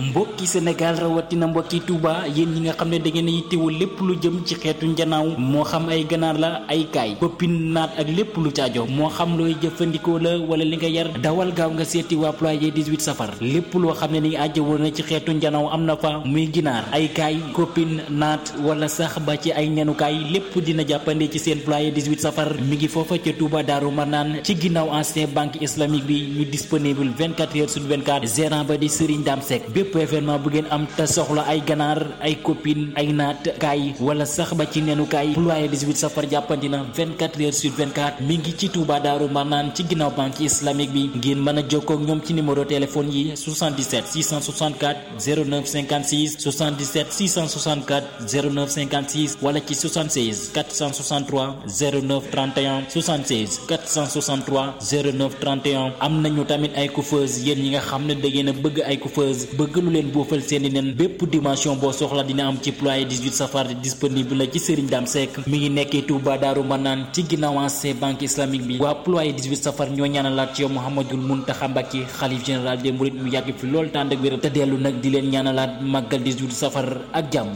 mbokki Sénégal rawatina mbokki Touba yéen ñi nga xam ne da ngeen a yittewoo lépp lu jëm ci xeetu njanaaw moo xam ay ganaar la ay kaay koppin naat ak lépp lu caajo moo xam looy jëfandikoo la wala li nga yar dawal gaaw nga seeti waa ployer 18 safar lépp loo xam ne ni ajjawoo na ci xeetu njanaaw am na fa muy ginaar ay kaay koppin naat wala sax ba ci ay ñanukaay lépp dina jàppande ci seen ployer 18 safar mi ngi foofa ca Touba Daaru Marnaan ci ginnaaw ancien banque islamique bi ñu disponible 24 heures sur 24 gérant ba di Serigne Dame Seck bépp événement bu ngeen am te soxla ay ganaar ay copine ay naat kaay wala sax ba ci nenu kaay ployer 18 safar jàppandi na 24 heures sur 24 mi ngi ci Touba Daaru Marnaan ci ginnaaw banque islamique bi ngeen mën a jokkoo ak ñoom ci numéro téléphone yi 77 664 09 56 77 664 09 56 wala ci 76 463 09 31 76 463 09 31 am nañu tamit ay coiffeuse yéen ñi nga xam ne da ngeen a bëgg ay coiffeuse bëgg lu leen boofal seeni nen bépp dimension boo soxla dina am ci ployer 18 safar disponible la ci Serigne Dame Seck mi ngi nekkee Touba Daaru Marnaan ci ginnaaw ancien banque islamique bi waa ployer 18 safar ñoo ñaanalaat ci yow Mouhamadoul Mountakha Mbacké xalif général des mourides mu yàgg fi lool tànd ak wér te dellu nag di leen ñaanalaat màggal 18 safar ak jàmm.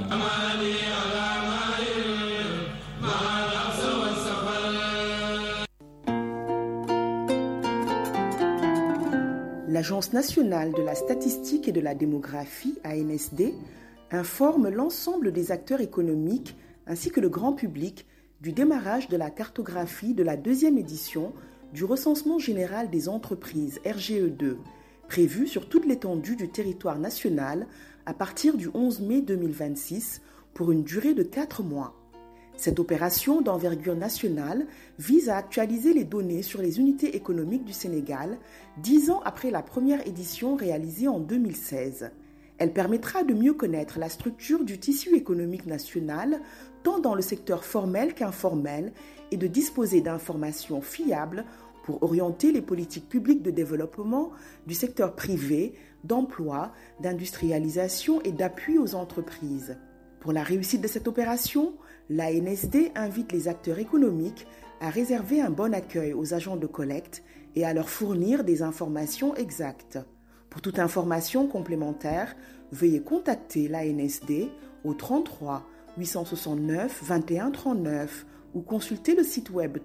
L'Agence nationale de la statistique et de la démographie, ANSD, informe l'ensemble des acteurs économiques ainsi que le grand public du démarrage de la cartographie de la deuxième édition du recensement général des entreprises RGE2, prévu sur toute l'étendue du territoire national à partir du 11 mai 2026 pour une durée de 4 mois. Cette opération d'envergure nationale vise à actualiser les données sur les unités économiques du Sénégal 10 ans après la première édition réalisée en 2016. Elle permettra de mieux connaître la structure du tissu économique national, tant dans le secteur formel qu'informel, et de disposer d'informations fiables pour orienter les politiques publiques de développement du secteur privé, d'emploi, d'industrialisation et d'appui aux entreprises. Pour la réussite de cette opération, l'ANSD invite les acteurs économiques à réserver un bon accueil aux agents de collecte et à leur fournir des informations exactes. Pour toute information complémentaire, veuillez contacter l'ANSD au 33 869 21 39 ou consulter le site web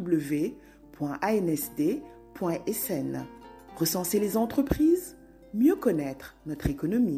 www.ansd.sn. Recenser les entreprises, mieux connaître notre économie.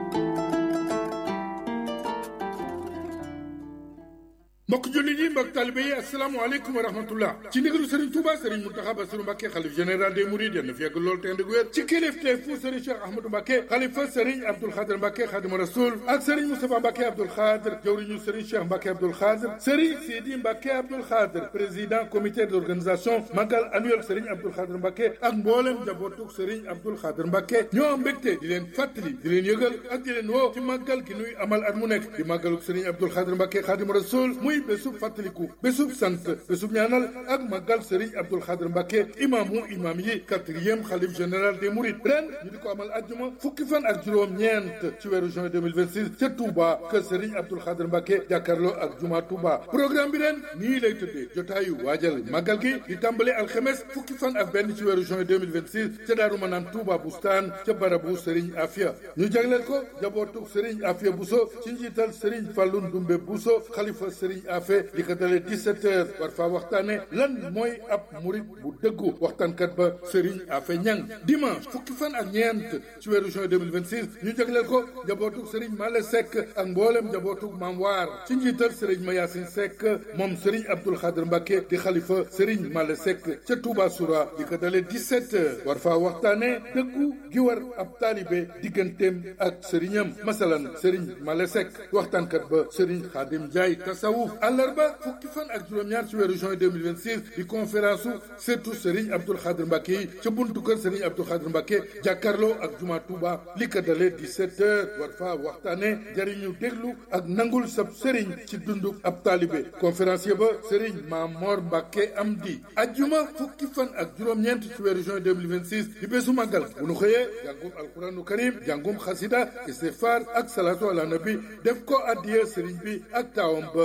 mbokk jullit yi mbokk taalibe yi asalaamaaleykum wa rahmatullah ci ndigalu Serigne Touba Serigne Mountakha Bassirou Mbacké xalif général des mourides yal na fi yàgg lool te ànd ak wér ci kilifteefu Serigne Cheikh Ahmadou Mbacké xalifa Serigne Abdoul Khadr Mbacké Khadimu Rasoul ak Serigne Moustapha Mbacké Abdoul Khadr jawriñu Serigne Cheikh Mbacké Abdoul Khadr Serigne Sidi Mbacké Abdoul Khadr président comité d'organisation magal annuel Serigne Abdoul Khadr Mbacké ak mboolem njabootu Serigne Abdoul Khadr Mbacké ñoo mbégte di leen fàttali di leen yëgal ak di leen woo ci màggal gi nuy amal at mu nekk di màggalu Serigne Abdoul Khadr Mbacké Khadimu Rasoul muy bésub fàttaliku bésub sant bésub ñaanal ak màggal Serigne Abdoul Khadr Mbacké imaamu imaam yi 4e xalif général des mourides ren ñu di ko amal àjjuma fukki fan ak juróom-ñeent ci weeru juin 2026 ca Touba kër Serigne Abdoul Khadr Mbacké jàkkaarloo ak juma Touba programme bi ren nii lay tëddee jotaayu waajal màggal gi di tàmbale alxemes fukki fan ak benn ci weeru juin 2026 ca Daaru Manaan Touba Bustaan ca barabu Serigne Afia ñu jagleel ko jabootu Serigne Afia Bousso ci njiital Serigne Fallou Ndoumbe Bousso xalifa Serigne Afia li ko dalee 17h war faa waxtaane lan mooy ab murid bu dëggu waxtaankat ba Serigne Afia Niang dimanche fukki fan ak ñeent ci weeru juin 2026 ñu jagleel ko jabootug Serigne Male Seck ak mboolem jabootug Maam Waar ci njiital Serigne Mayasin Seck moom Serigne Abdoul Khadr Mbacké di xalifa Serigne Male Seck ca Touba Soura li ko dalee 17h war faa waxtaane dëggu gi war ab taalibe digganteem ak Serignam masalan Serigne Male Seck waxtaankat ba Serigne Khadim Ndiaye tasawuf àllarba fukki fan ak juróom-ñaar ci weeru juin 2026 di conférence surtout Serigne Abdoul Khadr Mbacké yi ca buntu kër Serigne Abdoul Khadr Mbacké jàkkaarloo ak juma Touba li ko dalee 17h war faa waxtaane jariñu déglu ak nangul sab Serigne ci dundu ab taalibe conférencier ba Serigne Mamor Mbacké Amdi ajjuma fukki fan ak juróom-ñeent ci weeru juin 2026 di bésu màggal bu nu xëyee jàngum alquranu karim jàngum xasida istighfar ak salatu ala nabi def ko addiya Serigne bi ak taawam ba Serigne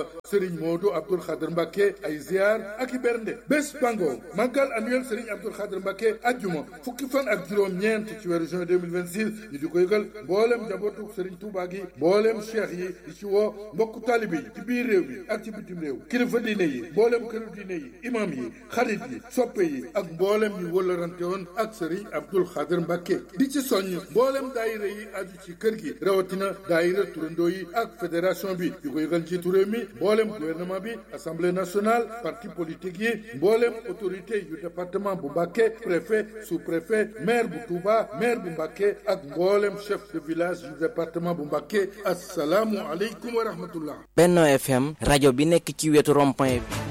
Serigne Modou Abdoul Khadr Mbacké ay ziar ak i bernde. bés bango màggal annuel Serigne Abdoul Khadr Mbacké ajjuma fukki fan ak juróom-ñeent ci weeru juin 2026 ñu di ko yëgal mboolem njabootu Serigne Touba gi mboolem cheikh yi di ci woo mbokku taalibe yi ci biir réew mi ak ci bitim réew kilifa diine yi mboolem këru diine yi imam yi xarit yi soppe yi ak mboolem ñu wëllarante woon ak Serigne Abdoul Khadr Mbacké di ci soññ mboolem daayira yi aju ci kër gi rawatina daayira turandoo yi ak fédération bi di ko yëgal njiitu réew mi mboolem gouvernement bi assemblée nationale parti politique yi mboolem autorité yu département bu Mbacké préfet sous-préfet maire bu Touba maire bu Mbacké ak mboolem chef de village yu département bu Mbacké assalaamu aleykum wa rahmatullah. Benno FM rajo bi nekk ci wetu rond-point bi